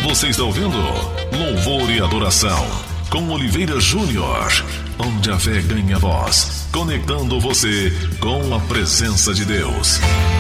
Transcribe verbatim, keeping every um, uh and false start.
Você está ouvindo Louvor e Adoração com Oliveira Júnior, onde a fé ganha voz, conectando você com a presença de Deus.